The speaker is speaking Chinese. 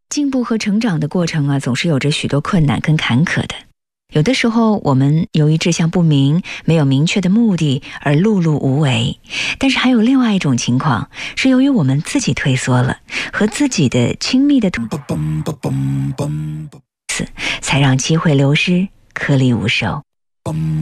进步和成长的过程啊，总是有着许多困难跟坎坷的。有的时候我们由于志向不明，没有明确的目的而碌碌无为，但是还有另外一种情况，是由于我们自己退缩了，和自己的亲密的才让机会流失，颗粒无收。